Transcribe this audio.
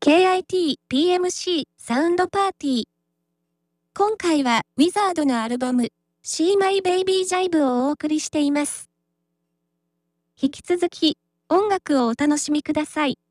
KIT PMC サウンドパーティー。今回はウィザードのアルバム See My Baby Jive をお送りしています。引き続き音楽をお楽しみください。